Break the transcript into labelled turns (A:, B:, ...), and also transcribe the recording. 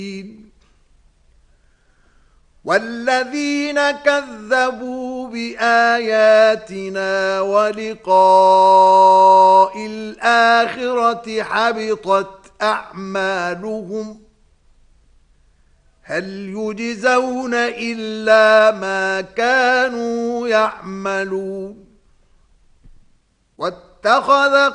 A: والذين كذبوا بآياتنا ولقاء الآخرة حبطت أعمالهم هل يجزون إلا ما كانوا يعملون واتخذ